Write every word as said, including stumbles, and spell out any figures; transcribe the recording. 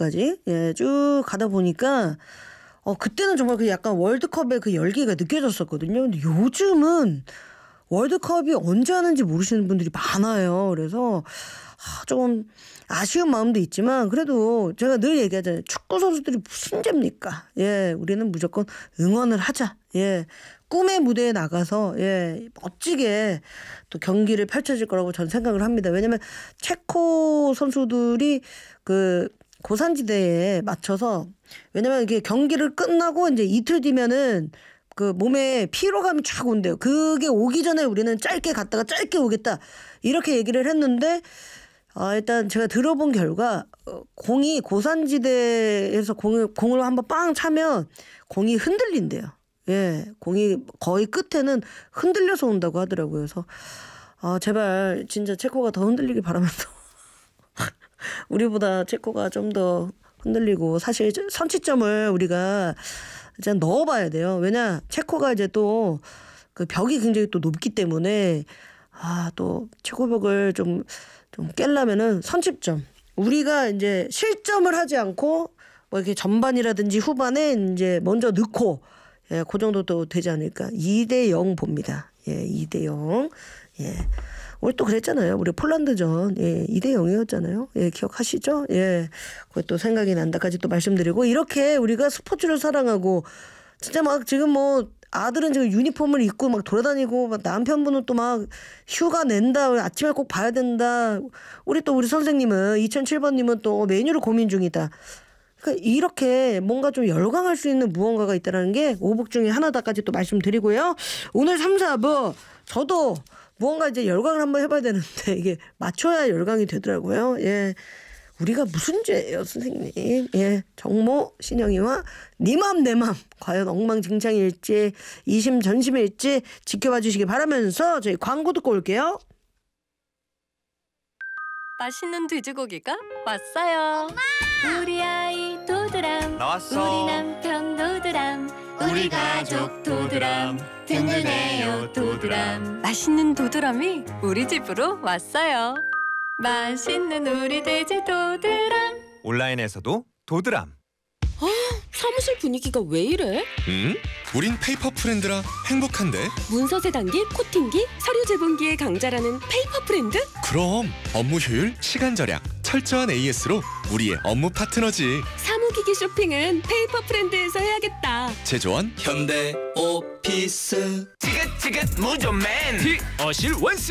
때까지 예, 쭉 가다 보니까 어 그때는 정말 그 약간 월드컵의 그 열기가 느껴졌었거든요. 근데 요즘은 월드컵이 언제 하는지 모르시는 분들이 많아요. 그래서 아, 조금 아쉬운 마음도 있지만 그래도 제가 늘 얘기하잖아요. 축구 선수들이 무슨 죄입니까? 예, 우리는 무조건 응원을 하자. 예, 꿈의 무대에 나가서 예 멋지게 또 경기를 펼쳐질 거라고 저는 생각을 합니다. 왜냐하면 체코 선수들이 그 고산지대에 맞춰서 왜냐면 이게 경기를 끝나고 이제 이틀 뒤면은 그 몸에 피로감이 쫙 온대요. 그게 오기 전에 우리는 짧게 갔다가 짧게 오겠다 이렇게 얘기를 했는데 아, 일단 제가 들어본 결과 어, 공이 고산지대에서 공을 공을 한번 빵 차면 공이 흔들린대요. 예, 공이 거의 끝에는 흔들려서 온다고 하더라고요. 그래서 아, 제발 진짜 체코가 더 흔들리길 바라면서 우리보다 체코가 좀 더 흔들리고 사실 선취점을 우리가 이제 넣어봐야 돼요. 왜냐 체코가 이제 또 그 벽이 굉장히 또 높기 때문에 아, 또 체코벽을 좀 좀 깰려면은 선취점 우리가 이제 실점을 하지 않고 뭐 이렇게 전반이라든지 후반에 이제 먼저 넣고 예, 그 정도도 되지 않을까. 이 대 영 봅니다. 예, 이 대 영. 예. 오늘 또 그랬잖아요. 우리 폴란드전. 예, 이 대 영이었잖아요. 예, 기억하시죠? 예. 그것도 생각이 난다까지 또 말씀드리고 이렇게 우리가 스포츠를 사랑하고 진짜 막 지금 뭐 아들은 지금 유니폼을 입고 막 돌아다니고 막 남편분은 또 막 휴가 낸다. 아침에 꼭 봐야 된다. 우리 또 우리 선생님은 이천칠 번님은 또 메뉴를 고민 중이다. 그러니까 이렇게 뭔가 좀 열광할 수 있는 무언가가 있다는 게 오복 중에 하나다까지 또 말씀드리고요. 오늘 삼, 사부 저도 무언가 이제 열광을 한번 해봐야 되는데 이게 맞춰야 열광이 되더라고요. 예. 우리가 무슨 죄예요, 선생님? 예, 정모 신영이와 니맘 내맘 과연 엉망진창일지 이심전심일지 지켜봐 주시기 바라면서 저희 광고 듣고 올게요. 맛있는 돼지고기가 왔어요. 엄마! 우리 아이 도드람 나왔어. 우리 남편 도드람 우리 가족 도드람 든든해요 도드람. 맛있는 도드람이 우리 집으로 왔어요. 맛있는 우리 돼지 도드람. 온라인에서도 도드람. 사무실 분위기가 왜 이래? 음? 우린 페이퍼 프렌드라 행복한데? 문서세 단기, 코팅기, 서류 제본기의 강자라는 페이퍼 프렌드? 그럼 업무 효율, 시간 절약, 철저한 에이에스로 우리의 업무 파트너지. 사무기기 쇼핑은 페이퍼 프렌드에서 해야겠다. 제조원 현대 오피스 지긋지긋 무조맨. 어실 원스